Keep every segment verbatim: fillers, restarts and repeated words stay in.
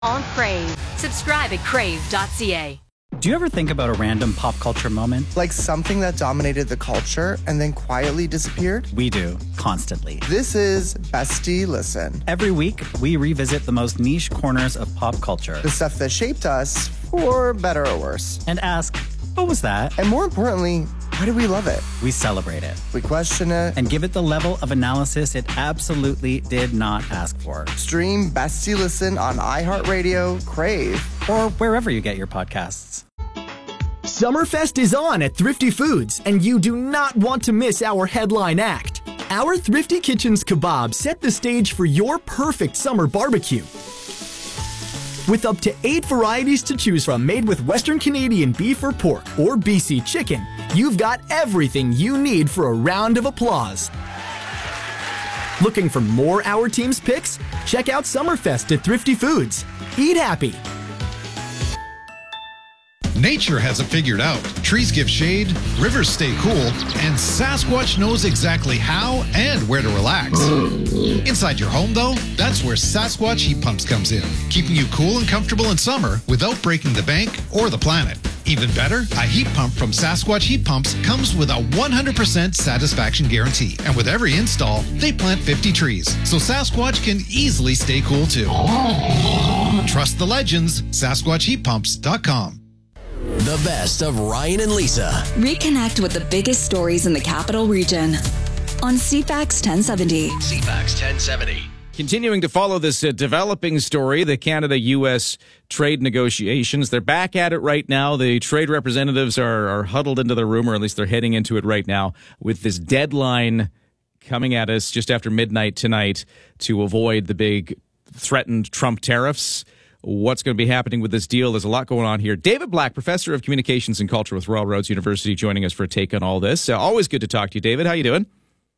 On Crave. Subscribe at crave dot c a. Do you ever think about a random pop culture moment? Like something that dominated the culture and then quietly disappeared? We do, constantly. This is Bestie Listen. Every week, we revisit the most niche corners of pop culture. The stuff that shaped us, for better or worse. And ask, what was that? And more importantly, why do we love it? We celebrate it. We question it. And give it the level of analysis it absolutely did not ask for. Stream Bestie Listen on iHeartRadio, Crave, or wherever you get your podcasts. Summerfest is on at Thrifty Foods, and you do not want to miss our headline act. Our Thrifty Kitchens kebab set the stage for your perfect summer barbecue. With up to eight varieties to choose from made with Western Canadian beef or pork or B C chicken, you've got everything you need for a round of applause. Looking for more Our Team's picks? Check out Summerfest at Thrifty Foods. Eat happy. Nature has it figured out. Trees give shade, rivers stay cool, and Sasquatch knows exactly how and where to relax. Inside your home, though, that's where Sasquatch Heat Pumps comes in, keeping you cool and comfortable in summer without breaking the bank or the planet. Even better, a heat pump from Sasquatch Heat Pumps comes with a one hundred percent satisfaction guarantee. And with every install, they plant fifty trees, so Sasquatch can easily stay cool too. Trust the legends, Sasquatch Heat Pumps dot com. The best of Ryan and Lisa. Reconnect with the biggest stories in the capital region on C FAX ten seventy. C FAX ten seventy. Continuing to follow this uh, developing story, the Canada U S trade negotiations. They're back at it right now. The trade representatives are, are huddled into their room, or at least they're heading into it right now, with this deadline coming at us just after midnight tonight to avoid the big threatened Trump tariffs. What's going to be happening with this deal? There's a lot going on here. David Black, professor of communications and culture with Royal Roads University, joining us for a take on all this. Uh, always good to talk to you, David. How you doing?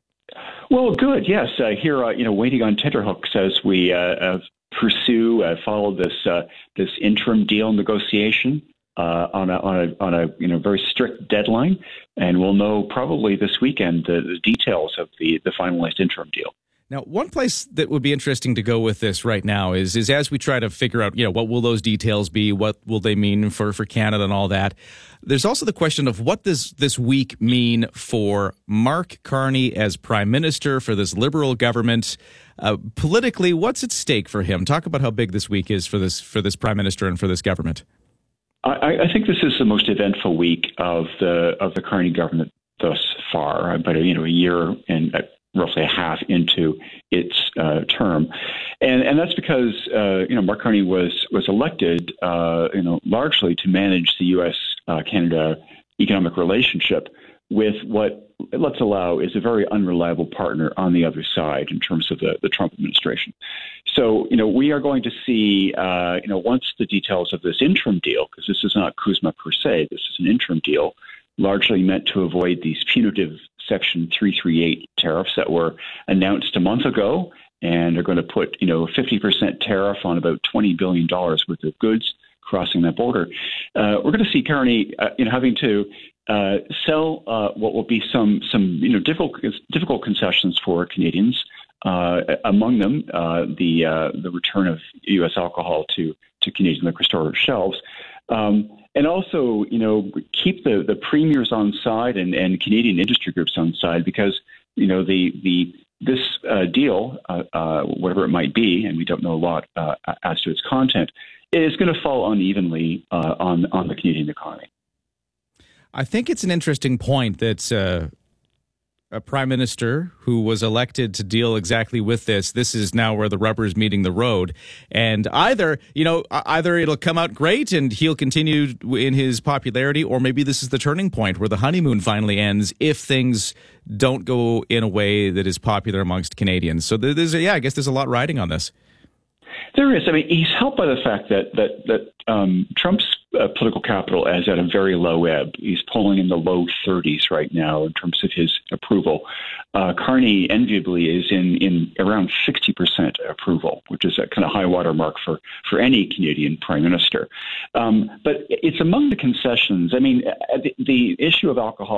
Well, good. Yes, uh, here, uh, you know, waiting on tenterhooks as we uh, uh, pursue, uh, follow this uh, this interim deal negotiation uh, on a on a on a you know very strict deadline, and we'll know probably this weekend the, the details of the the finalized interim deal. Now, one place that would be interesting to go with this right now is is as we try to figure out, you know, what will those details be? What will they mean for, for Canada and all that? There's also the question of what does this week mean for Mark Carney as Prime Minister for this Liberal government? Uh, politically, what's at stake for him? Talk about how big this week is for this for this Prime Minister and for this government. I, I think this is the most eventful week of the of the Carney government thus far. But you know, a year and. Uh, roughly a half into its uh, term. And and that's because, uh, you know, Mark Carney was was elected, uh, you know, largely to manage the U S Canada economic relationship with what, let's allow, is a very unreliable partner on the other side in terms of the, the Trump administration. So, you know, we are going to see, uh, you know, once the details of this interim deal, because this is not CUSMA per se, this is an interim deal, largely meant to avoid these punitive Section three thirty-eight tariffs that were announced a month ago and are going to put, you know, a fifty percent tariff on about twenty billion dollars worth of goods crossing that border. Uh, we're going to see Carney, uh, you know, having to uh, sell uh, what will be some, some you know, difficult, difficult concessions for Canadians. Uh, among them, uh, the uh, the return of U S alcohol to to Canadian liquor store shelves. Um, And also, you know, keep the, the premiers on side and, and Canadian industry groups on side because, you know, the the this uh, deal, uh, uh, whatever it might be, and we don't know a lot uh, as to its content, is going to fall unevenly uh, on on the Canadian economy. I think it's an interesting point that uh, a prime minister who was elected to deal exactly with this. This is now where the rubber is meeting the road. And either, you know, either it'll come out great and he'll continue in his popularity, or maybe this is the turning point where the honeymoon finally ends if things don't go in a way that is popular amongst Canadians. So there's, a, yeah, I guess there's a lot riding on this. There is. I mean, he's helped by the fact that that that um, Trump's uh, political capital is at a very low ebb. He's polling in the low thirties right now in terms of his approval. Uh, Carney, enviably, is in, in around sixty percent approval, which is a kind of high water mark for, for any Canadian prime minister. Um, but it's among the concessions. I mean, the, the issue of alcohol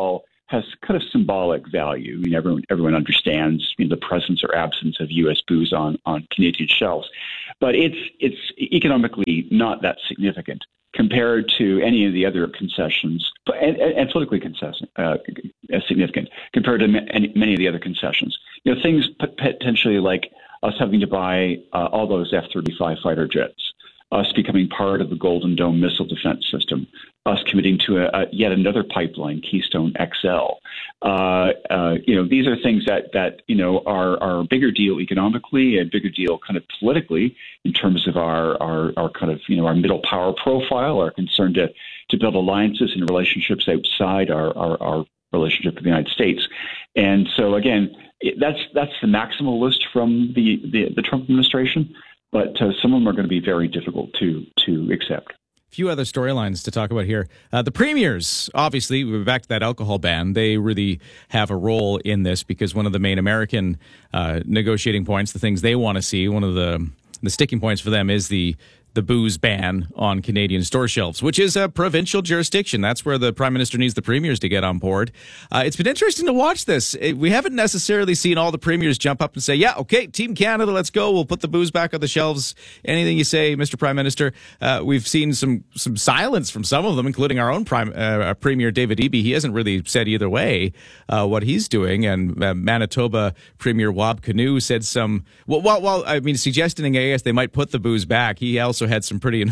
has kind of symbolic value. I mean, everyone everyone understands you know, the presence or absence of U S booze on, on Canadian shelves, but it's it's economically not that significant compared to any of the other concessions, and, and politically concession, uh, significant compared to many, many of the other concessions. You know, things potentially like us having to buy uh, all those F thirty-five fighter jets, us becoming part of the Golden Dome missile defense system, us committing to a, a yet another pipeline, Keystone X L. Uh, uh, you know, these are things that that you know are are a bigger deal economically, a bigger deal kind of politically in terms of our our, our kind of you know our middle power profile, our concern to to build alliances and relationships outside our our, our relationship with the United States. And so again, it, that's that's the maximal list from the the, the Trump administration. But uh, some of them are going to be very difficult to to accept. A few other storylines to talk about here. Uh, the premiers, obviously, we're back to that alcohol ban. They really have a role in this because one of the main American uh, negotiating points, the things they want to see, one of the the sticking points for them is the the booze ban on Canadian store shelves, which is a provincial jurisdiction. That's where the Prime Minister needs the premiers to get on board. Uh, it's been interesting to watch this. It, we haven't necessarily seen all the premiers jump up and say, yeah, okay, Team Canada, let's go. We'll put the booze back on the shelves. Anything you say, Mister Prime Minister. Uh, we've seen some some silence from some of them, including our own Prime uh, Premier David Eby. He hasn't really said either way uh, what he's doing. And uh, Manitoba Premier Wab Kinew said some, well, well, well, I mean, suggesting, I guess, they might put the booze back. He also had some pretty,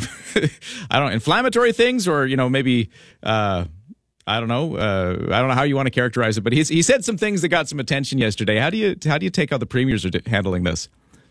I don't know, inflammatory things, or you know, maybe uh, I don't know, uh, I don't know how you want to characterize it, but he's, he said some things that got some attention yesterday. How do you how do you take how the premiers are handling this?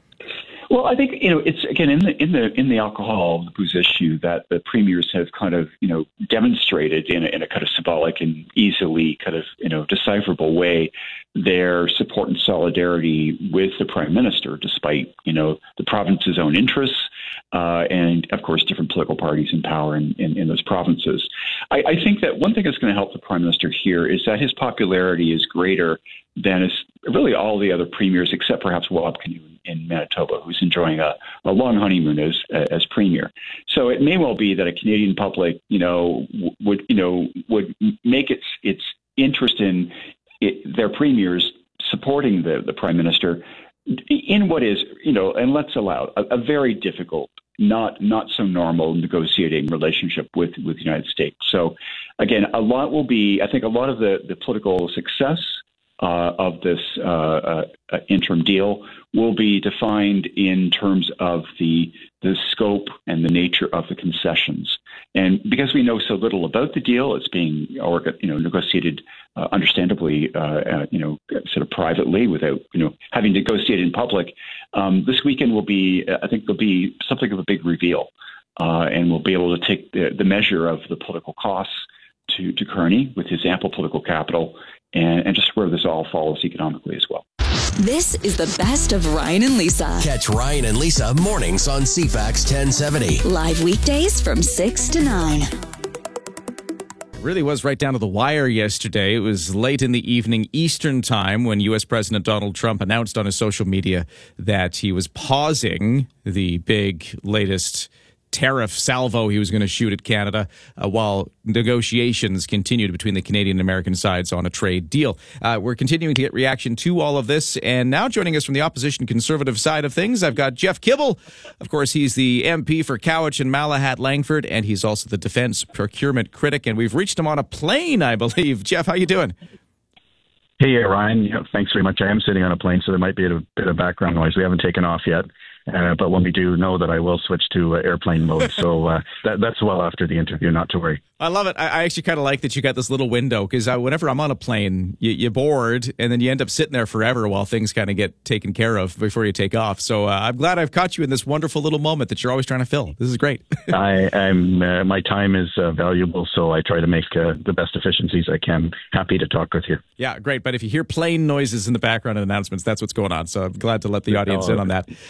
Well, I think you know it's again in the in the in the alcohol the booze issue that the premiers have kind of you know demonstrated in a, in a kind of symbolic and easily kind of you know decipherable way their support and solidarity with the Prime Minister, despite you know the province's own interests uh, and of course different political parties in power in, in, in those provinces. I, I think that one thing that's going to help the Prime Minister here is that his popularity is greater than is really all the other premiers, except perhaps Wab Kinew in Manitoba, who's enjoying a, a long honeymoon as as premier. So it may well be that a Canadian public, you know, would you know would make its its interest in it, their premiers supporting the the Prime Minister in what is, you know, and let's allow a, a very difficult, not not so normal negotiating relationship with with the United States. So again, a lot will be, I think, a lot of the the political success Uh, of this uh, uh, interim deal will be defined in terms of the the scope and the nature of the concessions. And because we know so little about the deal, it's being or you know negotiated uh, understandably, uh, uh, you know, sort of privately without you know having negotiated in public. Um, this weekend will be, I think, there'll be something of a big reveal, uh, and we'll be able to take the, the measure of the political costs to to Kearney with his ample political capital. And, and just where this all follows economically as well. This is the best of Ryan and Lisa. Catch Ryan and Lisa mornings on C FAX ten seventy. Live weekdays from six to nine. It really was right down to the wire yesterday. It was late in the evening Eastern time when U S President Donald Trump announced on his social media that he was pausing the big latest tariff salvo he was going to shoot at Canada uh, while negotiations continued between the Canadian and American sides on a trade deal. Uh, we're continuing to get reaction to all of this. And now joining us from the opposition conservative side of things, I've got Jeff Kibble. Of course, he's the M P for Cowichan and Malahat-Langford, and he's also the defense procurement critic. And we've reached him on a plane, I believe. Jeff, how you doing? Hey, Ryan. Yeah, thanks very much. I am sitting on a plane, so there might be a bit of background noise. We haven't taken off yet. Uh, but when we do, know that I will switch to uh, airplane mode. So uh, that, that's well after the interview, not to worry. I love it. I, I actually kind of like that you got this little window because whenever I'm on a plane, you, you're bored and then you end up sitting there forever while things kind of get taken care of before you take off. So uh, I'm glad I've caught you in this wonderful little moment that you're always trying to fill. This is great. I, I'm uh, my time is uh, valuable, so I try to make uh, the best efficiencies I can. Happy to talk with you. Yeah, great. But if you hear plane noises in the background and announcements, that's what's going on. So I'm glad to let the audience oh, in on that. Uh,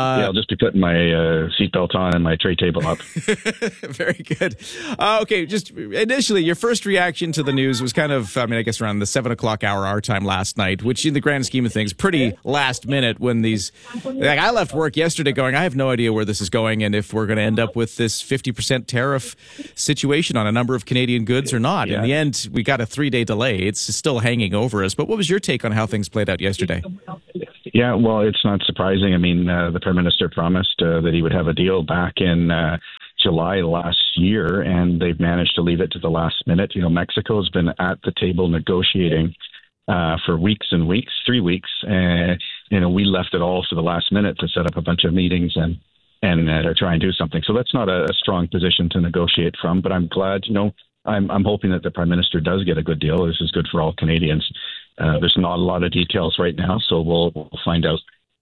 yeah, I'll just be putting my uh, seatbelt on and my tray table up. Very good. Uh, okay, just initially, your first reaction to the news was kind of, I mean, I guess around the seven o'clock hour our time last night, which in the grand scheme of things, pretty last minute when these, like I left work yesterday going, I have no idea where this is going and if we're going to end up with this fifty percent tariff situation on a number of Canadian goods or not. Yeah. In the end, we got a three-day delay. It's still hanging over us. But what was your take on how things played out yesterday? Yeah, well, it's not surprising. I mean, uh, the Prime Minister promised uh, that he would have a deal back in uh, July last year, and they've managed to leave it to the last minute. You know, Mexico's been at the table negotiating uh, for weeks and weeks, three weeks. And, uh, you know, we left it all to the last minute to set up a bunch of meetings and, and uh, try and do something. So that's not a, a strong position to negotiate from, but I'm glad, you know, I'm, I'm hoping that the Prime Minister does get a good deal. This is good for all Canadians. Uh, there's not a lot of details right now, so we'll, we'll find out.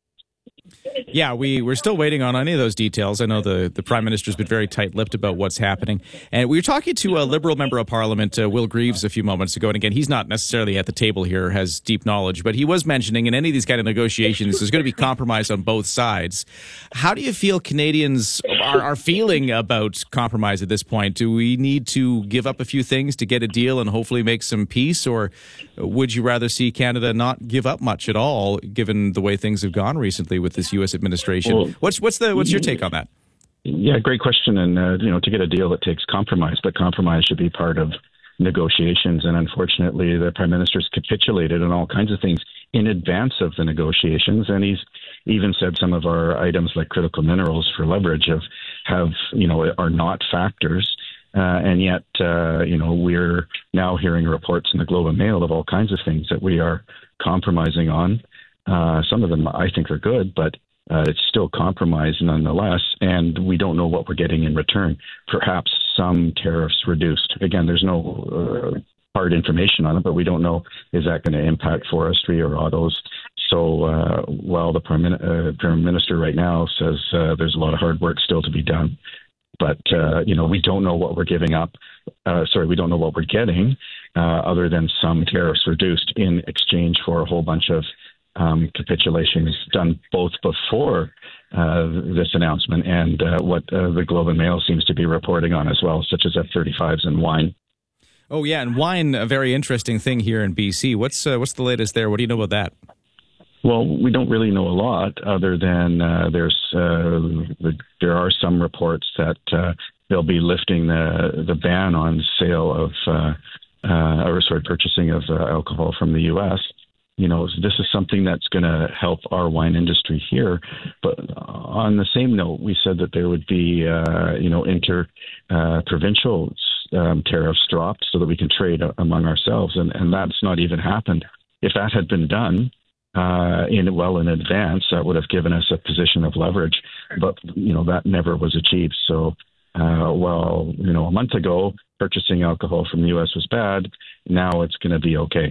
Yeah, we, we're still waiting on any of those details. I know the, the Prime Minister's been very tight-lipped about what's happening. And we were talking to a Liberal member of Parliament, uh, Will Greaves, a few moments ago. And again, he's not necessarily at the table here, has deep knowledge, but he was mentioning in any of these kind of negotiations, there's going to be compromise on both sides. How do you feel Canadians are, are feeling about compromise at this point? Do we need to give up a few things to get a deal and hopefully make some peace? Or would you rather see Canada not give up much at all, given the way things have gone recently with this U S administration? Well, what's what's the what's your take on that? Yeah, great question. And uh, you know, to get a deal, it takes compromise, but compromise should be part of negotiations. And unfortunately, the Prime Minister's capitulated on all kinds of things in advance of the negotiations, and he's even said some of our items like critical minerals for leverage have have you know are not factors. Uh, and yet, uh, you know, we're now hearing reports in the Globe and Mail of all kinds of things that we are compromising on. Uh, some of them I think are good, but uh, it's still compromise nonetheless, and we don't know what we're getting in return. Perhaps some tariffs reduced. Again, there's no uh, hard information on it, but we don't know, is that going to impact forestry or autos? So uh, while the Prime, uh, Prime Minister right now says uh, there's a lot of hard work still to be done, but, uh, you know, we don't know what we're giving up. Uh, sorry, we don't know what we're getting uh, other than some tariffs reduced in exchange for a whole bunch of um, capitulations done both before uh, this announcement and uh, what uh, the Globe and Mail seems to be reporting on as well, such as F thirty-fives and wine. Oh, yeah, and wine, a very interesting thing here in B C. What's uh, what's the latest there? What do you know about that? Well, we don't really know a lot other than uh, there's uh, the, there are some reports that uh, they'll be lifting the the ban on sale of uh, uh, or sorry purchasing of uh, alcohol from the U S. You know, this is something that's going to help our wine industry here. But on the same note, we said that there would be uh, you know inter uh, provincial um, tariffs dropped so that we can trade among ourselves, and and that's not even happened. If that had been done Uh, in well in advance, that would have given us a position of leverage, but you know that never was achieved. So, uh, while you know a month ago purchasing alcohol from the U S was bad, now it's going to be okay.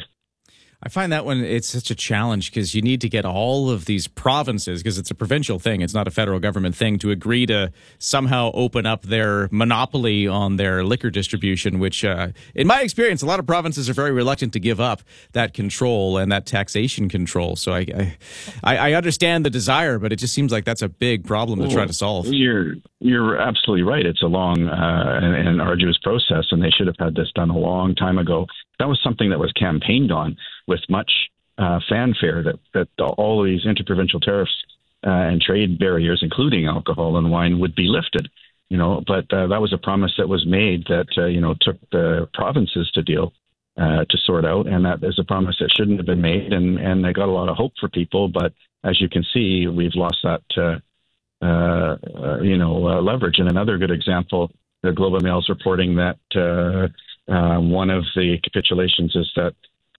I find that one, it's such a challenge because you need to get all of these provinces, because it's a provincial thing, it's not a federal government thing, to agree to somehow open up their monopoly on their liquor distribution, which uh, in my experience, a lot of provinces are very reluctant to give up that control and that taxation control. So I I, I understand the desire, but it just seems like that's a big problem to try to solve. You're, you're absolutely right. It's a long uh, and, and arduous process, and they should have had this done a long time ago. That was something that was campaigned on with much uh, fanfare, that, that all these interprovincial tariffs uh, and trade barriers, including alcohol and wine, would be lifted. You know, but uh, that was a promise that was made that uh, you know took the provinces to deal uh, to sort out, and that is a promise that shouldn't have been made. And and they got a lot of hope for people, but as you can see, we've lost that uh, uh, uh, you know uh, leverage. And another good example, the Globe and Mail is reporting that. Uh, Uh, one of the capitulations is that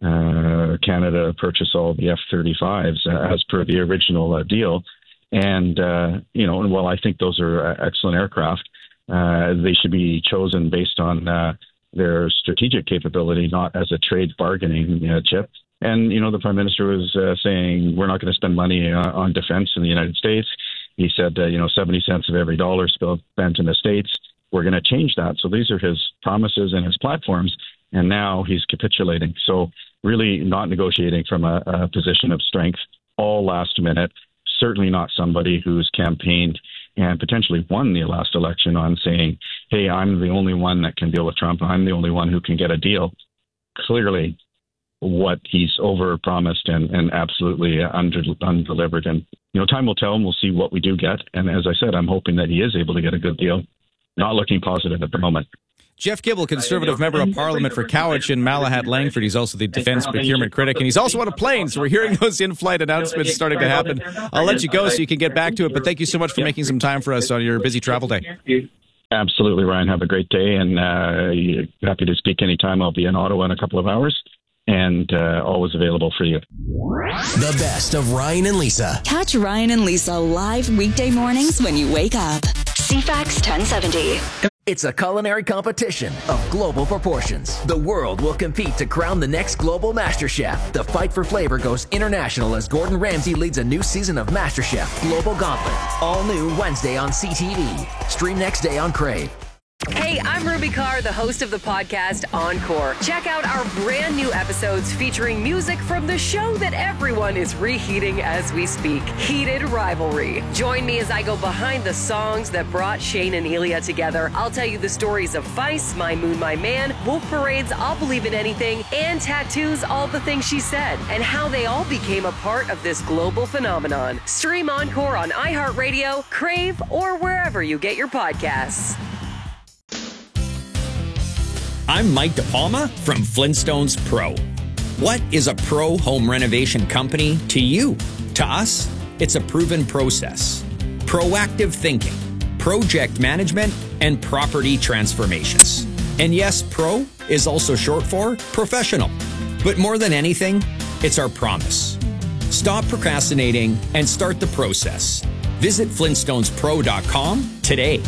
uh, Canada purchase all the F thirty-fives uh, as per the original uh, deal. And, uh, you know, and while I think those are uh, excellent aircraft, uh, they should be chosen based on uh, their strategic capability, not as a trade bargaining uh, chip. And, you know, the Prime Minister was uh, saying we're not going to spend money uh, on defense in the United States. He said, uh, you know, seventy cents of every dollar spent in the States. We're going to change that. So these are his promises and his platforms, and now he's capitulating. So really not negotiating from a, a position of strength, all last minute, certainly not somebody who's campaigned and potentially won the last election on saying, hey, I'm the only one that can deal with Trump. I'm the only one who can get a deal. Clearly, what he's over-promised and, and absolutely under, undelivered. And, you know, time will tell, and we'll see what we do get. And as I said, I'm hoping that he is able to get a good deal. Not looking positive at the moment. Jeff Gibble, Conservative Member of Parliament for Cowichan and Malahat Langford. He's also the Defence Procurement Critic, and he's also on a plane, so we're hearing those in-flight announcements starting to happen. I'll let you go so you can get back to it, but thank you so much for making some time for us on your busy travel day. Absolutely, Ryan. Have a great day, and uh, happy to speak anytime. I'll be in Ottawa in a couple of hours, and uh, always available for you. The best of Ryan and Lisa. Catch Ryan and Lisa live weekday mornings when you wake up. C FAX ten seventy. It's a culinary competition of global proportions. The world will compete to crown the next global MasterChef. The fight for flavor goes international as Gordon Ramsay leads a new season of MasterChef Global Gauntlet. All new Wednesday on C T V. Stream next day on Crave. Hey, I'm Ruby Carr, the host of the podcast Encore. Check out our brand new episodes featuring music from the show that everyone is reheating as we speak, Heated Rivalry. Join me as I go behind the songs that brought Shane and Elia together. I'll tell you the stories of Vice, My Moon, My Man, Wolf Parade's I'll Believe in Anything, and Tattoo's All the Things She Said, and how they all became a part of this global phenomenon. Stream Encore on iHeartRadio, Crave, or wherever you get your podcasts. I'm Mike DePalma from Flintstones Pro. What is a pro home renovation company to you? To us, it's a proven process. Proactive thinking, project management, and property transformations. And yes, pro is also short for professional. But more than anything, it's our promise. Stop procrastinating and start the process. Visit flintstones pro dot com today.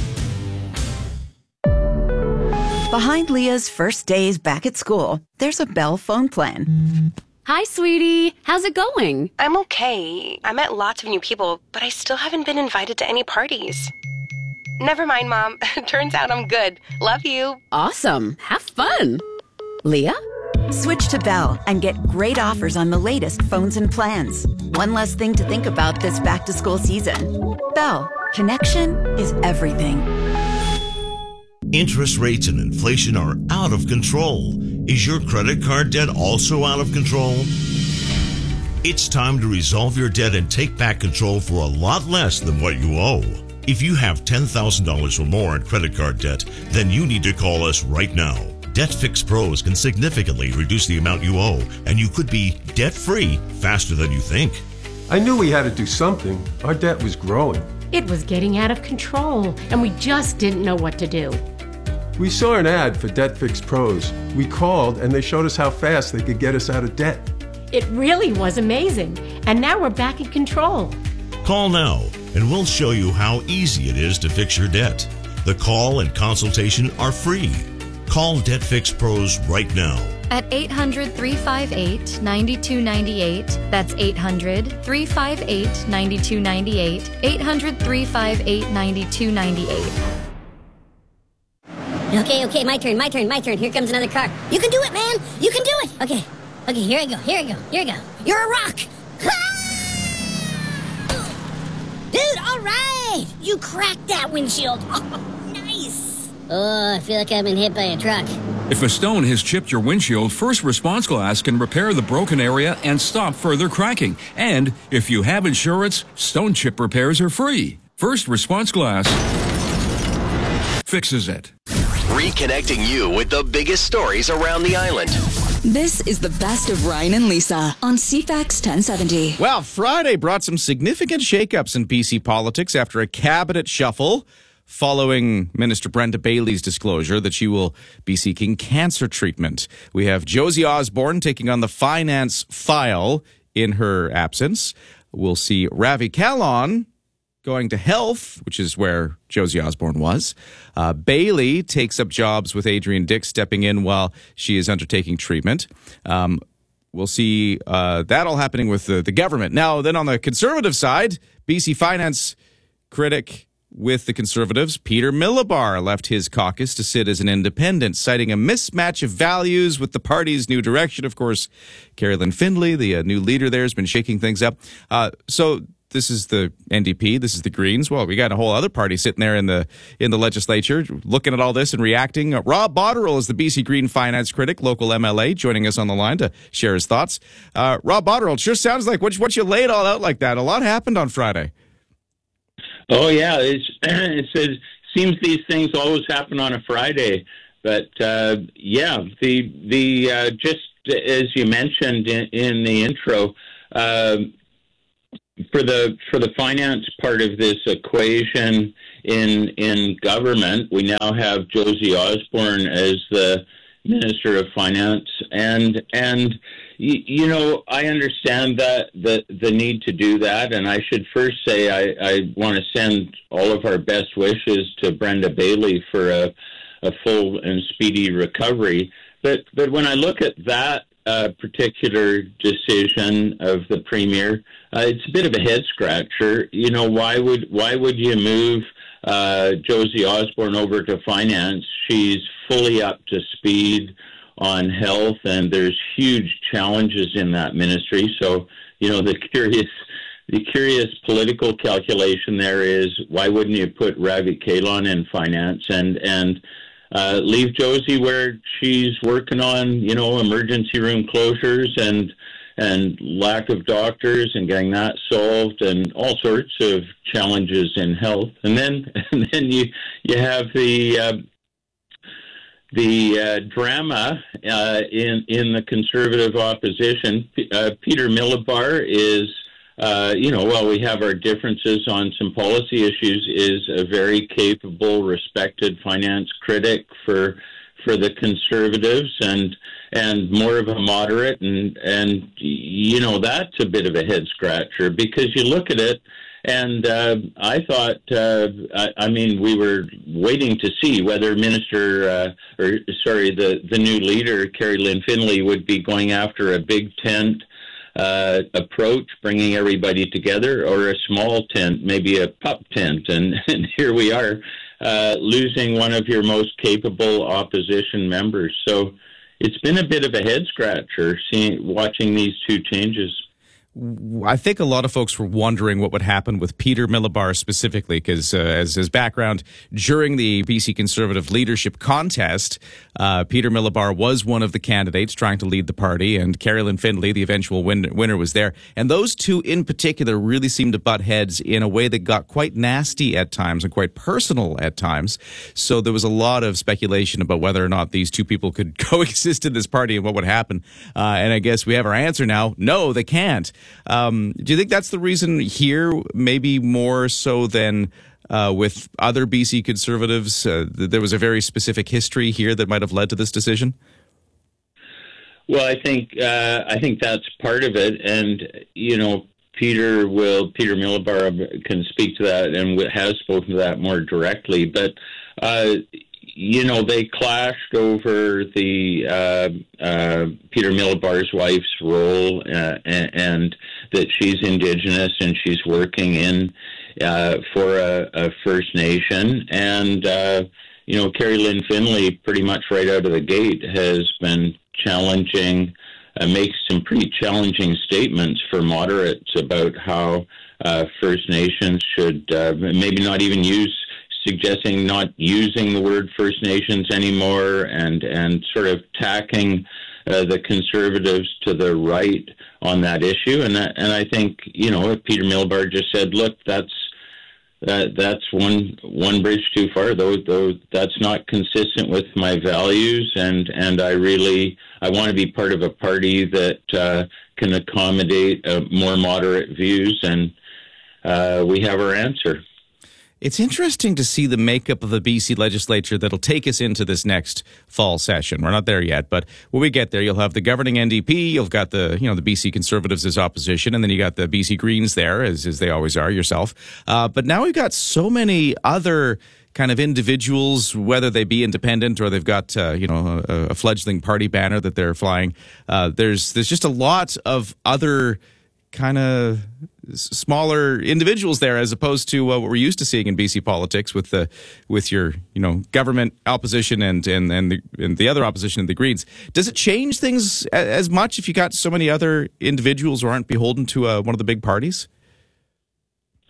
Behind Leah's first days back at school, there's a Bell phone plan. Hi, sweetie. How's it going? I'm okay. I met lots of new people, but I still haven't been invited to any parties. Never mind, Mom. Turns out I'm good. Love you. Awesome. Have fun. Leah? Switch to Bell and get great offers on the latest phones and plans. One less thing to think about this back-to-school season. Bell. Connection is everything. Interest rates and inflation are out of control. Is your credit card debt also out of control? It's time to resolve your debt and take back control for a lot less than what you owe. If you have ten thousand dollars or more in credit card debt, then you need to call us right now. Debt Fix Pros can significantly reduce the amount you owe, and you could be debt-free faster than you think. I knew we had to do something. Our debt was growing. It was getting out of control, and we just didn't know what to do. We saw an ad for Debt Fix Pros. We called, and they showed us how fast they could get us out of debt. It really was amazing, and now we're back in control. Call now, and we'll show you how easy it is to fix your debt. The call and consultation are free. Call Debt Fix Pros right now. At eight hundred, three five eight, nine two nine eight. That's eight hundred, three five eight, nine two nine eight. eight hundred, three five eight, nine two nine eight. Okay, okay, my turn, my turn, my turn. Here comes another car. You can do it, man. You can do it. Okay, okay, here I go, here I go, here I go. You're a rock. Dude, all right. You cracked that windshield. Oh, nice. Oh, I feel like I've been hit by a truck. If a stone has chipped your windshield, First Response Glass can repair the broken area and stop further cracking. And if you have insurance, stone chip repairs are free. First Response Glass fixes it. Reconnecting you with the biggest stories around the island. This is the best of Ryan and Lisa on C FAX ten seventy. Well, Friday brought some significant shakeups in B C politics after a cabinet shuffle following Minister Brenda Bailey's disclosure that she will be seeking cancer treatment. We have Josie Osborne taking on the finance file in her absence. We'll see Ravi Kahlon going to health, which is where Josie Osborne was. Uh, Bailey takes up jobs with Adrian Dix, stepping in while she is undertaking treatment. Um, we'll see uh, that all happening with the, the government. Now, then on the Conservative side, B C finance critic with the Conservatives, Peter Milobar, left his caucus to sit as an independent, citing a mismatch of values with the party's new direction. Of course, Carolyn Findlay, the uh, new leader there, has been shaking things up. Uh, so this is the N D P, this is the Greens. Well, we got a whole other party sitting there in the in the legislature looking at all this and reacting. Uh, Rob Botterill is the B C Green finance critic, local M L A, joining us on the line to share his thoughts. Uh, Rob Botterill, it sure sounds like what, what you lay it all out like that. A lot happened on Friday. Oh, yeah. It's, it seems these things always happen on a Friday. But, uh, yeah, the the uh, just as you mentioned in, in the intro, uh, for the for the finance part of this equation in in government, we now have Josie Osborne as the Minister of Finance, and and you, you know I understand that the the need to do that, and I should first say I, I want to send all of our best wishes to Brenda Bailey for a, a full and speedy recovery. But but when I look at that uh, particular decision of the Premier, uh, it's a bit of a head scratcher. You know, why would why would you move uh, Josie Osborne over to finance? She's fully up to speed on health, and there's huge challenges in that ministry. So, you know, the curious the curious political calculation there is, why wouldn't you put Ravi Kahlon in finance and and Uh, leave Josie where she's working on, you know, emergency room closures and and lack of doctors and getting that solved, and all sorts of challenges in health. And then and then you you have the uh, the uh, drama uh, in in the Conservative opposition. Uh, Peter Millibar is. Uh, you know, while we have our differences on some policy issues, is a very capable, respected finance critic for for the Conservatives, and and more of a moderate, and and you know that's a bit of a head scratcher, because you look at it, and uh, I thought, uh, I, I mean, we were waiting to see whether Minister, uh, or sorry, the the new leader, Kerry Lynn Finlay, would be going after a big tent Uh, approach, bringing everybody together, or a small tent, maybe a pup tent. And, and here we are, uh, losing one of your most capable opposition members. So it's been a bit of a head scratcher seeing, watching these two changes. I think a lot of folks were wondering what would happen with Peter Millibar specifically, because uh, as his background, during the B C Conservative leadership contest, uh, Peter Millibar was one of the candidates trying to lead the party, and Kerry Lynn Finlay, the eventual win- winner, was there. And those two in particular really seemed to butt heads in a way that got quite nasty at times and quite personal at times. So there was a lot of speculation about whether or not these two people could coexist in this party and what would happen. Uh, and I guess we have our answer now. No, they can't. Um, do you think that's the reason here, maybe more so than uh, with other B C Conservatives? Uh, there was a very specific history here that might have led to this decision? Well, I think uh, I think that's part of it, and you know, Peter will Peter Millibar can speak to that and has spoken to that more directly, but. Uh, You know, they clashed over the uh, uh, Peter Millibar's wife's role, uh, and, and that she's Indigenous and she's working in uh, for a, a First Nation. And, uh, you know, Kerry Lynn Finlay, pretty much right out of the gate, has been challenging, uh, makes some pretty challenging statements for moderates about how uh, First Nations should uh, maybe not even use suggesting not using the word First Nations anymore, and and sort of tacking uh, the Conservatives to the right on that issue. And that, and I think, you know, Peter Millibar just said, look, that's that that's one one bridge too far. Though though that's not consistent with my values, and and I really I want to be part of a party that uh, can accommodate uh, more moderate views, and uh, we have our answer. It's interesting to see the makeup of the B C legislature that'll take us into this next fall session. We're not there yet, but when we get there, you'll have the governing N D P, you've got the, you know, the B C Conservatives as opposition, and then you got the B C Greens there, as, as they always are, yourself. Uh, but now we've got so many other kind of individuals, whether they be independent or they've got, uh, you know, a, a fledgling party banner that they're flying. Uh, there's there's just a lot of other kind of smaller individuals there, as opposed to uh, what we're used to seeing in B C politics with the with your, you know, government opposition and and and the, and the other opposition of the Greens. Does it change things as much if you got so many other individuals who aren't beholden to uh, one of the big parties?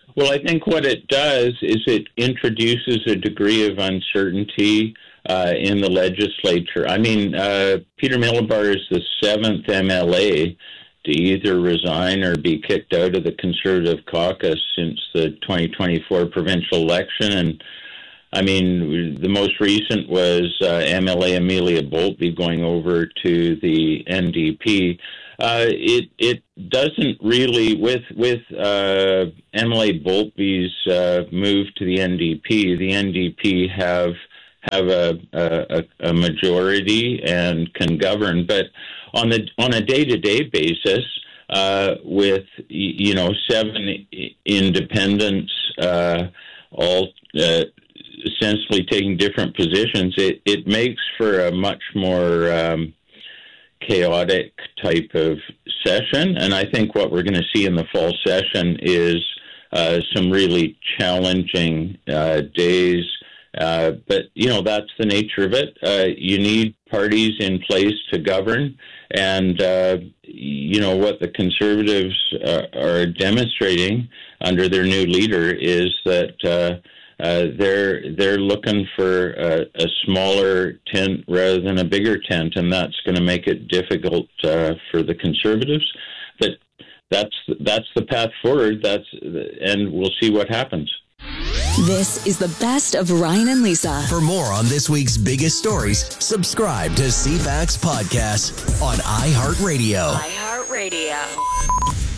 Well, I think what it does is it introduces a degree of uncertainty uh, in the legislature. I mean, uh, Peter Milobar is the seventh M L A to either resign or be kicked out of the Conservative caucus since the twenty twenty-four provincial election. And I mean, the most recent was uh, M L A Amelia Boltby going over to the N D P. Uh, it it doesn't really, with with uh, M L A Boltby's uh, move to the N D P, the N D P have have a, a, a majority and can govern. But on the on a day-to-day basis, uh, with you know seven independents uh, all uh, essentially taking different positions, it, it makes for a much more um, chaotic type of session. And I think what we're going to see in the fall session is uh, some really challenging uh, days. Uh, but, you know, that's the nature of it. Uh, you need parties in place to govern. And, uh, you know, what the Conservatives uh, are demonstrating under their new leader is that uh, uh, they're they're looking for a, a smaller tent rather than a bigger tent, and that's going to make it difficult uh, for the Conservatives. But that's that's the path forward. That's and we'll see what happens. This is the best of Ryan and Lisa. For more on this week's biggest stories, subscribe to C FAX Podcast on iHeartRadio. iHeartRadio.